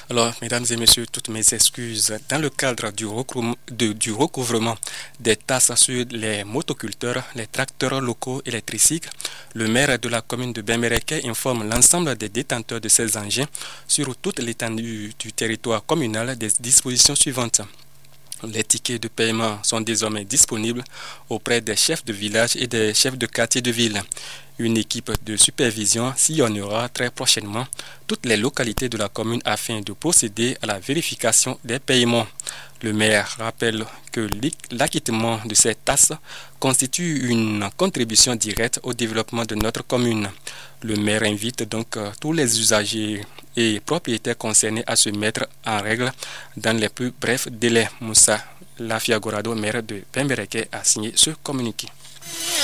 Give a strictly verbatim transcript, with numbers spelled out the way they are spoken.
Alors, mesdames et messieurs, toutes mes excuses. Dans le cadre du, recouvrement, de, du recouvrement des tasses sur les motoculteurs, les tracteurs locaux et les tricycles, le maire de la commune de Bembereke informe l'ensemble des détenteurs de ces engins sur toute l'étendue du territoire communal des dispositions suivantes. Les tickets de paiement sont désormais disponibles auprès des chefs de village et des chefs de quartier de ville. Une équipe de supervision sillonnera très prochainement toutes les localités de la commune afin de procéder à la vérification des paiements. Le maire rappelle que l'acquittement de ces tasses constitue une contribution directe au développement de notre commune. Le maire invite donc tous les usagers et propriétaires concernés à se mettre en règle dans les plus brefs délais. Moussa Lafiagorado, maire de Bembereke, a signé ce communiqué.